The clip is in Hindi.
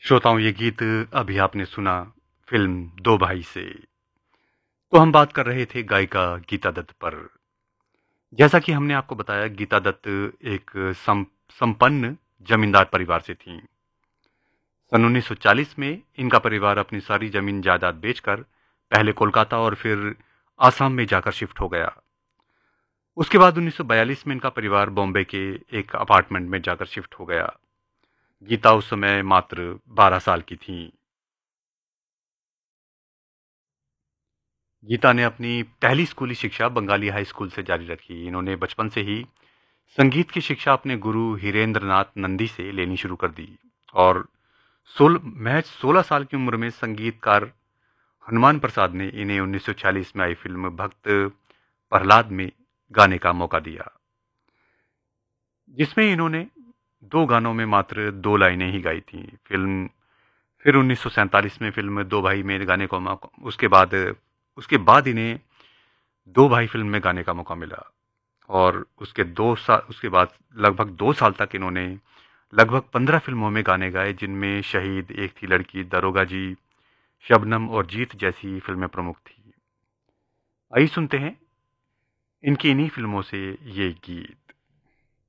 श्रोताओं, ये गीत अभी आपने सुना फिल्म दो भाई से। तो हम बात कर रहे थे गायिका गीता दत्त पर। जैसा कि हमने आपको बताया, गीता दत्त एक संपन्न जमींदार परिवार से थीं। सन 1940 में इनका परिवार अपनी सारी जमीन जायदाद बेचकर पहले कोलकाता और फिर आसाम में जाकर शिफ्ट हो गया। उसके बाद 1942 में इनका परिवार बॉम्बे के एक अपार्टमेंट में जाकर शिफ्ट हो गया। गीता उस समय मात्र 12 साल की थीं। गीता ने अपनी पहली स्कूली शिक्षा बंगाली हाई स्कूल से जारी रखी। इन्होंने बचपन से ही संगीत की शिक्षा अपने गुरु हिरेंद्र नाथ नंदी से लेनी शुरू कर दी और महज 16 साल की उम्र में संगीतकार हनुमान प्रसाद ने इन्हें 1946 में आई फिल्म भक्त प्रहलाद में गाने का मौका दिया, जिसमें इन्होंने दो गानों में मात्र दो लाइनें ही गाई थीं। फिर 1947 में फिल्म दो भाई में गाने का मौका उसके बाद इन्हें दो भाई फिल्म में गाने का मौका मिला और उसके बाद लगभग 2 साल तक इन्होंने लगभग 15 फिल्मों में गाने गाए, जिनमें शहीद, एक थी लड़की, दरोगा जी, शबनम और जीत जैसी फिल्में प्रमुख थी। आइए सुनते हैं इनकी इन्हीं फिल्मों से ये गीत।